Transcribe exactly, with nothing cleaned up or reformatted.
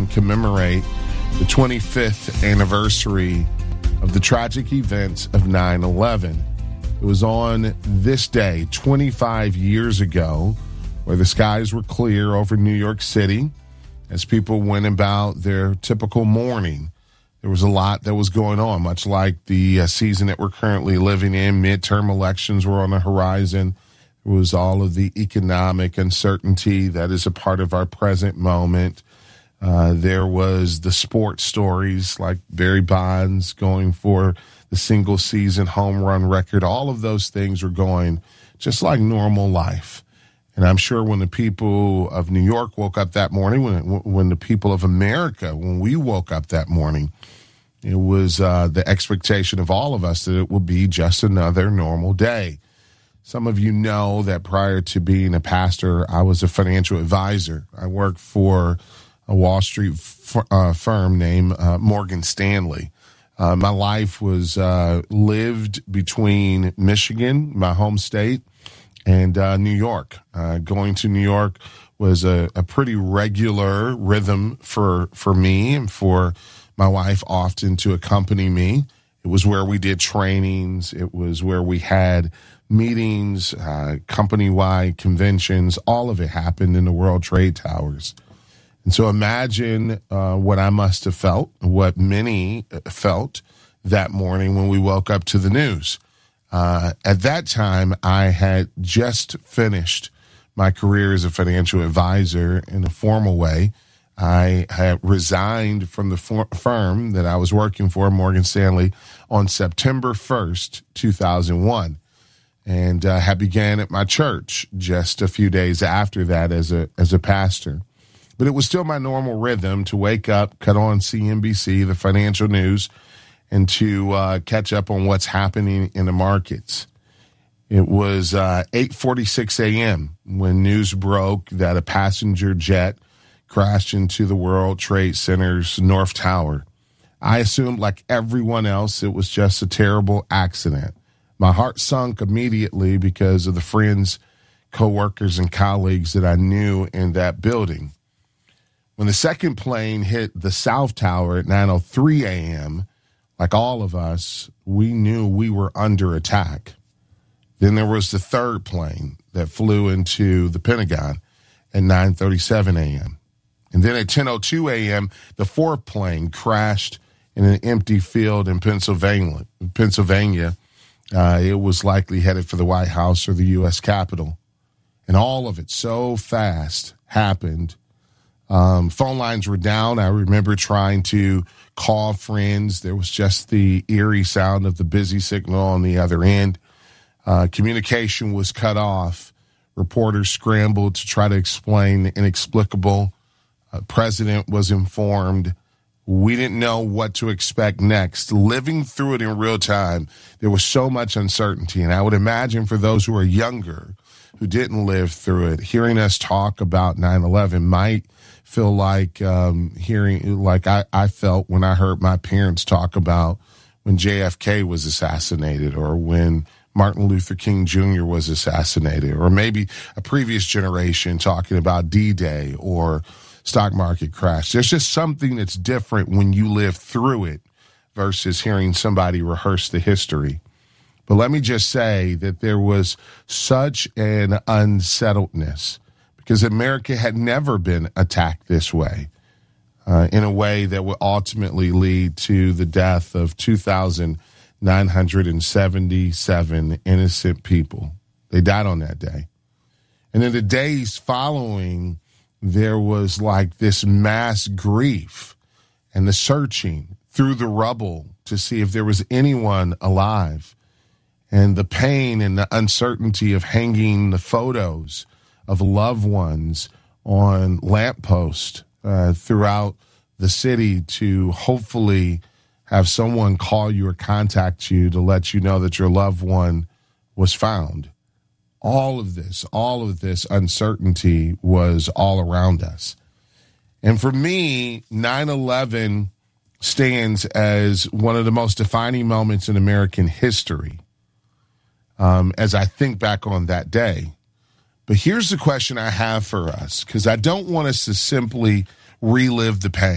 and commemorate the twenty-fifth anniversary of the tragic events of nine eleven. It was on this day, twenty-five years ago, where the skies were clear over New York City as people went about their typical morning. There was a lot that was going on, much like the uh, season that we're currently living in. Midterm elections were on the horizon. There was all of the economic uncertainty that is a part of our present moment. Uh, there was the sports stories like Barry Bonds going for the single-season home run record. All of those things were going just like normal life. And I'm sure when the people of New York woke up that morning, when when the people of America, when we woke up that morning, it was uh, the expectation of all of us that it would be just another normal day. Some of you know that prior to being a pastor, I was a financial advisor. I worked for a Wall Street f- uh, firm named uh, Morgan Stanley. Uh, my life was uh, lived between Michigan, my home state, and uh, New York. Uh, going to New York was a, a pretty regular rhythm for for me and for my wife often to accompany me. It was where we did trainings. It was where we had meetings, uh, company-wide conventions. All of it happened in the World Trade Towers. And so imagine uh, what I must have felt, what many felt that morning when we woke up to the news. Uh, at that time, I had just finished my career as a financial advisor in a formal way. I had resigned from the for- firm that I was working for, Morgan Stanley, on September first, two thousand one, and uh, had began at my church just a few days after that as a as a pastor. But it was still my normal rhythm to wake up, cut on C N B C, the financial news, and to uh, catch up on what's happening in the markets. It was uh, eight forty-six a.m. when news broke that a passenger jet crashed into the World Trade Center's North Tower. I assumed, like everyone else, it was just a terrible accident. My heart sunk immediately because of the friends, coworkers, and colleagues that I knew in that building. When the second plane hit the South Tower at nine oh three a.m., like all of us, we knew we were under attack. Then there was the third plane that flew into the Pentagon at nine thirty-seven a.m. And then at ten oh two a.m., the fourth plane crashed in an empty field in Pennsylvania. Pennsylvania, uh, it was likely headed for the White House or the U S Capitol. And all of it so fast happened. Um, phone lines were down. I remember trying to call friends. There was just the eerie sound of the busy signal on the other end. Uh, communication was cut off. Reporters scrambled to try to explain the inexplicable. Uh, president was informed. We didn't know what to expect next. Living through it in real time, there was so much uncertainty. And I would imagine for those who are younger, who didn't live through it, hearing us talk about nine eleven might feel like um, hearing, like I, I felt when I heard my parents talk about when J F K was assassinated or when Martin Luther King Junior was assassinated, or maybe a previous generation talking about D-Day or stock market crash. There's just something that's different when you live through it versus hearing somebody rehearse the history. But let me just say that there was such an unsettledness because America had never been attacked this way, uh, in a way that would ultimately lead to the death of two thousand nine hundred seventy-seven innocent people. They died on that day. And in the days following, there was like this mass grief and the searching through the rubble to see if there was anyone alive, and the pain and the uncertainty of hanging the photos of loved ones on lampposts uh, throughout the city to hopefully have someone call you or contact you to let you know that your loved one was found. All of this, all of this uncertainty was all around us. And for me, nine eleven stands as one of the most defining moments in American history um, as I think back on that day. But here's the question I have for us, because I don't want us to simply relive the pain.